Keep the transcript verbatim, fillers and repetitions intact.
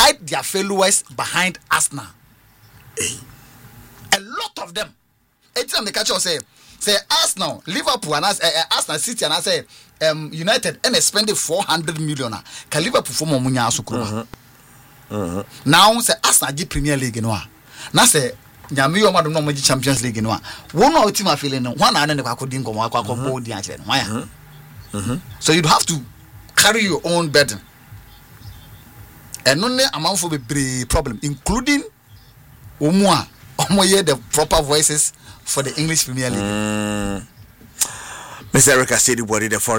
hide their followers behind Arsenal. A lot of them. It's time the catch us say say Arsenal, Liverpool and as uh, Arsenal City and I say um United and they spend four hundred million. Can Liverpool for more money also come. Now say Arsenal G Premier League no. Now say nyame yo madom no mo Champions League no. One no team feeling no. One na na kwa kodi ngom akwa kwa bold di akere. Why? So you'd have to carry your own burden. And only amount for the problem, including Omwa, Omoye, the proper voices for the English Premier League. Mm. Mister Erica said the body the